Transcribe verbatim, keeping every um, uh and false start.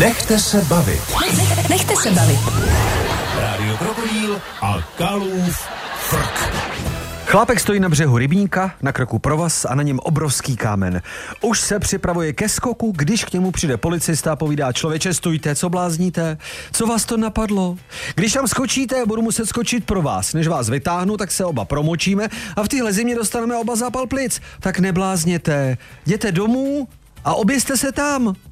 Nechte se bavit. Nechte se bavit. Rádio Krokodýl a Kalův frk. Chlápek stojí na břehu rybníka, na krku provaz a na něm obrovský kámen. Už se připravuje ke skoku, když k němu přijde policista a povídá: člověče, stůjte, co blázníte? Co vás to napadlo? Když tam skočíte, budu muset skočit pro vás. Než vás vytáhnu, tak se oba promočíme a v téhle zimě dostaneme oba zápal plic. Tak neblázněte, jděte domů a oběste se tam.